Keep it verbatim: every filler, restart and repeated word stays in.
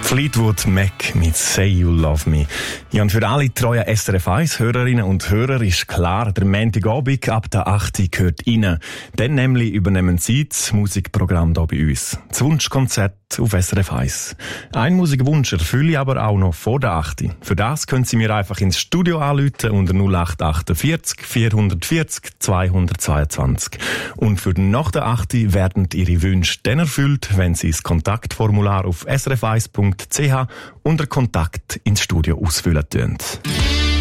Fleetwood Mac mit Say You Love Me. Ja, und für alle treuen S R F eins Hörerinnen und Hörer ist klar, der Montagabend ab der acht Uhr gehört rein. Dann nämlich übernehmen Sie das Musikprogramm hier bei uns. Das Wunschkonzert auf S R F eins. Ein Musikwunsch erfülle ich aber auch noch vor der acht Uhr. Für das können Sie mir einfach ins Studio anrufen unter null acht achtundvierzig vierhundertvierzig zweihundertzweiundzwanzig. Und für nach der acht Uhr werden Ihre Wünsche dann erfüllt, wenn Sie das Kontaktformular auf s r f eins punkt c h unter Kontakt ins Studio ausfüllen tun.